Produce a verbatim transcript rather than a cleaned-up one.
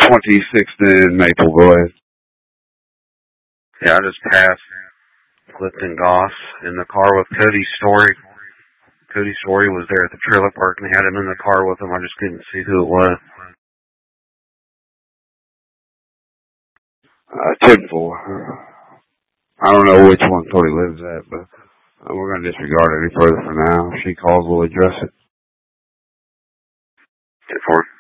twenty-sixth in Mapleville. Yeah, I just passed Clifton Goss in the car with Cody Story. Cody Story was there at the trailer park and they had him in the car with him. I just couldn't see who it was. Uh, ten four. I don't know which one Cody lives at, but uh, we're going to disregard it any further for now. If she calls, we'll address it. ten four.